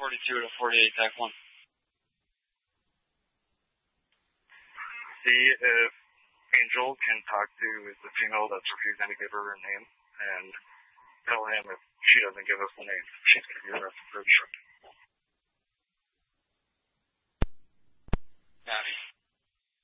42 to 48, TAC 1. See if Angel can talk to the female that's refusing to give her name and tell him if she doesn't give us the name, she's going to be arrested for sure.